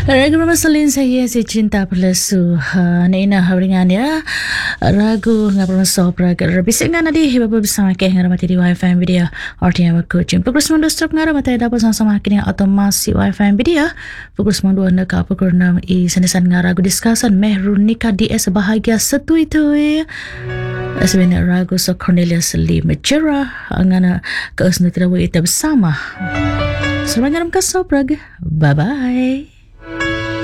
Ragu masalin saya si cinta perlesu na ina hawringan ya ragu ngapun sopra bisik nga nadi hibaba bersama ke ngaramati di wifi video artinya aku jumpa pukul 9 stroke ngaramati dapat sama-sama kini otomasi wifi video pukul 9 nak pukul 6 i senisan ngaragu diskusan mehrun nikah DS bahagia setui-tui sebenarnya ragu so Cornelius Lee Mejera angana keusna tidak kita bersama. Selamat ngaram ka sopra. Bye bye.